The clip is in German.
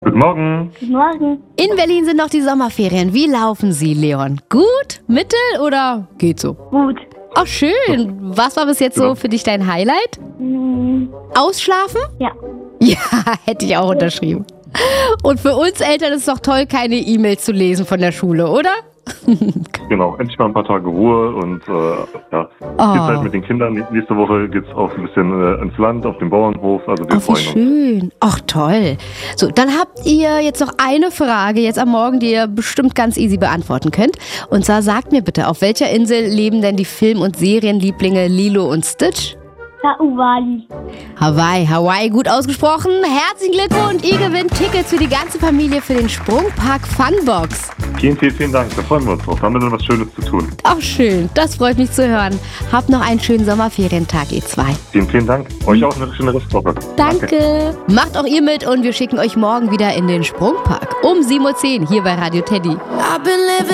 Guten Morgen. Guten Morgen. In Berlin sind noch die Sommerferien. Wie laufen sie, Leon? Gut? Mittel oder geht so? Gut. Ach, schön. Was war bis jetzt so für dich dein Highlight? Ausschlafen? Ja. Ja, hätte ich auch unterschrieben. Und für uns Eltern ist es doch toll, keine E-Mails zu lesen von der Schule, oder? Genau, endlich mal ein paar Tage Ruhe und viel Zeit mit den Kindern. Nächste Woche geht's auch ein bisschen ins Land, auf den Bauernhof. Also wir Ach, wie freuen uns. schön. Ach, toll. So, dann habt ihr jetzt noch eine Frage jetzt am Morgen, die ihr bestimmt ganz easy beantworten könnt. Und zwar sagt mir bitte, auf welcher Insel leben denn die Film- und Serienlieblinge Lilo und Stitch? Hawaii. Hawaii, gut ausgesprochen. Herzlichen Glückwunsch, ihr gewinnt Tickets für die ganze Familie für den Sprungpark Funbox. Vielen Dank, da freuen wir uns drauf. Da haben wir dann was Schönes zu tun. Ach, schön, das freut mich zu hören. Habt noch einen schönen Sommerferientag, ihr zwei. Vielen Dank. Euch auch eine schöne Restwoche. Danke. Macht auch ihr mit und wir schicken euch morgen wieder in den Sprungpark um 7:10 Uhr hier bei Radio Teddy.